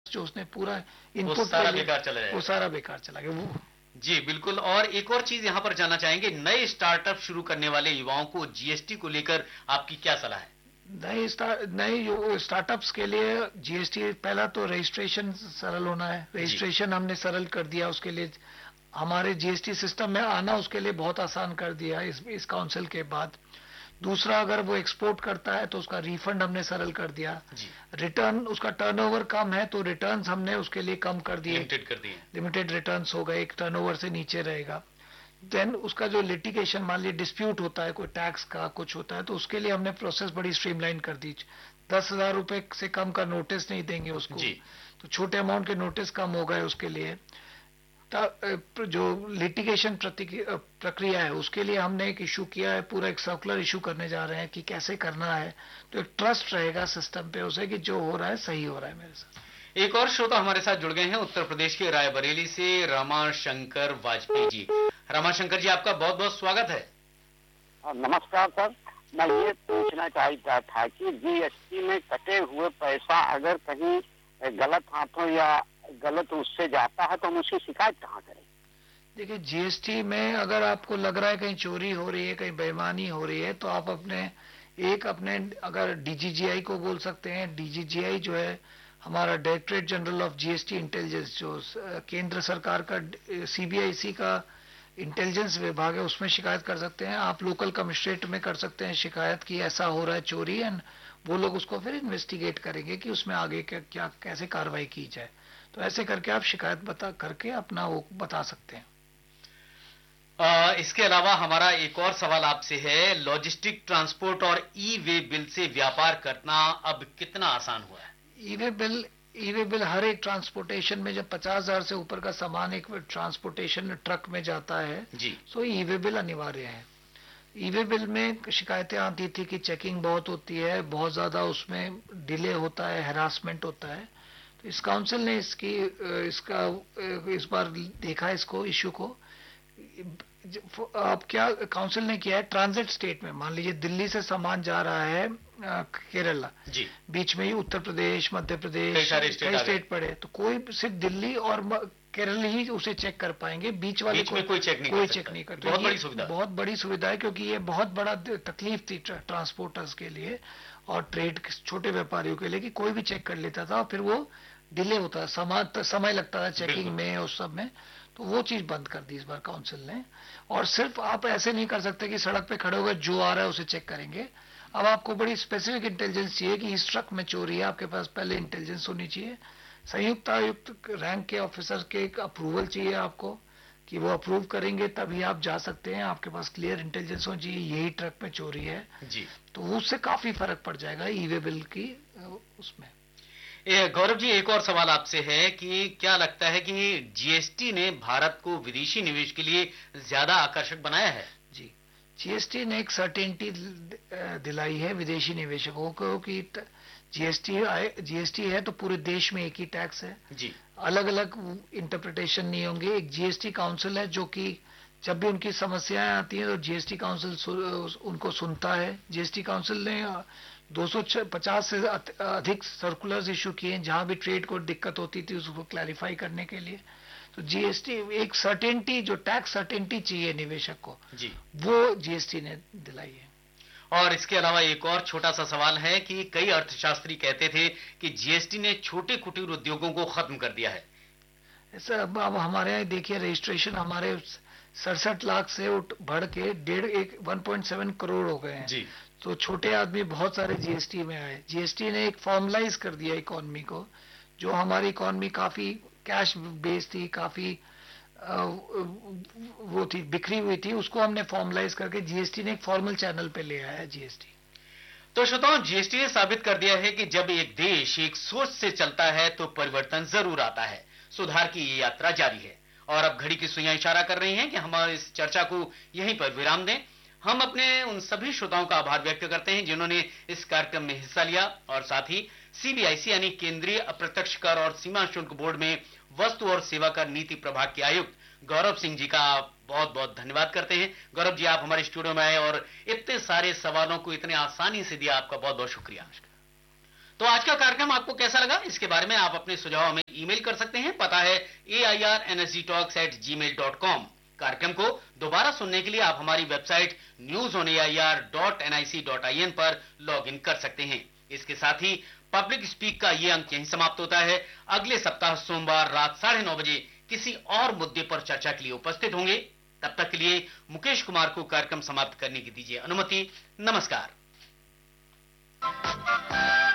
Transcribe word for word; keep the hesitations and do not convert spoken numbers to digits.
जो उसने पूरा वो इनपुट सारा बेकार चला जाएगा। वो सारा बेकार चला गया वो। जी बिल्कुल। और एक और चीज यहां पर जानना चाहेंगे, नए स्टार्टअप शुरू करने वाले युवाओं को जीएसटी को लेकर आपकी क्या सलाह है? नए स्टार्ट नए स्टार्टअप्स के लिए जीएसटी, पहला तो रजिस्ट्रेशन सरल होना है। रजिस्ट्रेशन हमने सरल कर दिया, उसके लिए हमारे जीएसटी सिस्टम में आना उसके लिए बहुत आसान कर दिया इस इस काउंसिल के बाद। दूसरा, अगर वो एक्सपोर्ट करता है तो उसका रिफंड हमने सरल कर दिया। रिटर्न, उसका टर्नओवर कम है तो रिटर्न्स हमने उसके लिए कम कर दिए, लिमिटेड कर दिए, लिमिटेड रिटर्न्स हो गए, एक टर्नओवर से नीचे रहेगा। देन उसका जो लिटिगेशन, मान लीजिए डिस्प्यूट होता है कोई टैक्स का कुछ होता है, तो उसके लिए हमने प्रोसेस बड़ी स्ट्रीमलाइन कर दी। दस हजार रुपए से कम का नोटिस नहीं देंगे उसको जी। तो छोटे अमाउंट के नोटिस कम हो गए उसके लिए। जो लिटिगेशन प्रक्रिया है उसके लिए हमने एक इशू किया है, पूरा एक सर्कुलर इशू करने जा रहे हैं कि कैसे करना है, तो एक ट्रस्ट रहेगा सिस्टम पे उसे कि जो हो रहा है सही हो रहा है मेरे साथ। एक और श्रोता हमारे साथ जुड़ गए हैं उत्तर प्रदेश के रायबरेली से, रमाशंकर वाजपेयी जी। रमाशंकर जी, आपका बहुत बहुत स्वागत है। नमस्कार सर, मैं ये पूछना चाहता था कि जीएसटी में कटे हुए पैसा अगर कहीं गलत हाथों या गलत उससे जाता है तो हम उसकी शिकायत कहाँ करें? देखिए, जीएसटी में अगर आपको लग रहा है कहीं चोरी हो रही है, कहीं बेईमानी हो रही है, तो आप अपने एक अपने अगर डीजीजीआई को बोल सकते हैं। डीजीजीआई जो है हमारा directorate general of GST intelligence, जो केंद्र सरकार का सीबीआईसी का इंटेलिजेंस विभाग है, उसमें शिकायत कर सकते हैं। आप लोकल कमिश्नरेट में कर सकते हैं शिकायत कि ऐसा हो रहा है चोरी, एंड वो लोग उसको फिर इन्वेस्टिगेट करेंगे कि उसमें आगे क्या, क्या कैसे कार्रवाई की जाए। तो ऐसे करके आप शिकायत बता करके अपना वो बता सकते हैं। आ, इसके अलावा हमारा एक और सवाल आपसे है, लॉजिस्टिक ट्रांसपोर्ट और ई वे बिल से व्यापार करना अब कितना आसान हुआ है? ई वे बिल ई वे बिल हर एक ट्रांसपोर्टेशन में जब पचास हजार से ऊपर का सामान एक ट्रांसपोर्टेशन ट्रक में जाता है जी, तो ई वे बिल अनिवार्य है। ई वे बिल में शिकायतें आती थी कि चेकिंग बहुत होती है, बहुत ज्यादा उसमें डिले होता है, हैरासमेंट होता है। तो इस काउंसिल ने इसकी इसका इस बार देखा इसको इश्यू को। अब क्या काउंसिल ने किया है, ट्रांजिट स्टेट में, मान लीजिए दिल्ली से सामान जा रहा है केरला जी, बीच में ही उत्तर प्रदेश, मध्य प्रदेश, कई सारे स्टेट, स्टेट पड़े, तो कोई सिर्फ दिल्ली और केरल ही उसे चेक कर पाएंगे, बीच वाले बीच में कोई चेक नहीं कोई चेक नहीं करता। बहुत बड़ी सुविधा, बहुत बड़ी सुविधा है, क्योंकि ये बहुत बड़ा तकलीफ थी ट्रांसपोर्टर्स के लिए और ट्रेड छोटे व्यापारियों के लिए कि कोई भी चेक कर लेता था और फिर वो डिले होता था, समय लगता था चेकिंग में और सब में। तो वो चीज बंद कर दी इस बार काउंसिल ने। और सिर्फ आप ऐसे नहीं कर सकते कि सड़क पे खड़े होकर जो आ रहा है उसे चेक करेंगे। अब आपको बड़ी स्पेसिफिक इंटेलिजेंस चाहिए कि इस ट्रक में चोरी है, आपके पास पहले इंटेलिजेंस होनी चाहिए। संयुक्त आयुक्त रैंक के ऑफिसर के एक अप्रूवल चाहिए आपको कि वो अप्रूव करेंगे तभी आप जा सकते हैं। आपके पास क्लियर इंटेलिजेंस होनी चाहिए यही ट्रक में चोरी है जी, तो उससे काफी फर्क पड़ जाएगा ई वे बिल की उसमें। गौरव जी, एक और सवाल आपसे है कि क्या लगता है कि जीएसटी ने भारत को विदेशी निवेश के लिए ज्यादा आकर्षक बनाया है? जी, जीएसटी ने एक सर्टेनिटी दिलाई है विदेशी निवेशकों को कि जीएसटी जीएसटी है तो पूरे देश में एक ही टैक्स है जी, अलग अलग इंटरप्रिटेशन नहीं होंगे। एक जीएसटी काउंसिल है जो कि जब भी उनकी समस्याएं आती हैं तो जीएसटी काउंसिल उनको सुनता है। जीएसटी काउंसिल ने दो सौ पचास से अधिक सर्कुलर्स इशू किए हैं जहां भी ट्रेड को दिक्कत होती थी उसको क्लैरिफाई करने के लिए। तो जीएसटी एक सर्टेनिटी, जो टैक्स सर्टेनिटी चाहिए निवेशक को जी, वो जीएसटी ने दिलाई है। और इसके अलावा एक और छोटा सा सवाल है कि कई अर्थशास्त्री कहते थे कि जीएसटी ने छोटे कुटीर उद्योगों को खत्म कर दिया है। ऐसा अब, अब हमारे यहाँ देखिए रजिस्ट्रेशन हमारे सड़सठ लाख से बढ़ के डेढ़ एक वन पॉइंट सेवन करोड़ हो गए हैं जी, तो छोटे आदमी बहुत सारे जीएसटी में आए। जीएसटी ने एक फॉर्मलाइज कर दिया इकोनॉमी को, जो हमारी इकोनॉमी काफी कैश बेस्ड थी, काफी वो थी, बिखरी हुई थी, उसको हमने फॉर्मलाइज करके जीएसटी ने एक फॉर्मल चैनल पे ले आया है जीएसटी। तो श्रोताओं, जीएसटी ने साबित कर दिया है कि जब एक देश एक सोच से चलता है तो परिवर्तन जरूर आता है। सुधार की ये यात्रा जारी है और अब घड़ी की सुइयां इशारा कर रही हैं कि हम इस चर्चा को यहीं पर विराम दें। हम अपने उन सभी श्रोताओं का आभार व्यक्त करते हैं जिन्होंने इस कार्यक्रम में हिस्सा लिया और साथ ही सीबीआईसी यानी केंद्रीय अप्रत्यक्ष कर और सीमा शुल्क बोर्ड में वस्तु और सेवा कर नीति प्रभाग के आयुक्त गौरव सिंह जी का बहुत बहुत धन्यवाद करते हैं। गौरव जी, आप हमारे स्टूडियो में आए और इतने सारे सवालों को इतने आसानी से दिया, आपका बहुत बहुत शुक्रिया। तो आज का कार्यक्रम आपको कैसा लगा, इसके बारे में आप अपने सुझाव हमें ईमेल कर सकते हैं। पता है ए I R N S D talks eight ji mail dot com. कार्यक्रम को दोबारा सुनने के लिए आप हमारी website news on A I R dot N I C dot I N पर लॉग इन कर सकते हैं। इसके साथ ही पब्लिक स्पीक का ये अंक यहीं समाप्त होता है। अगले सप्ताह सोमवार रात साढ़े नौ बजे किसी और मुद्दे पर चर्चा के लिए उपस्थित होंगे। तब तक के लिए मुकेश कुमार को कार्यक्रम समाप्त करने की दीजिए अनुमति। नमस्कार।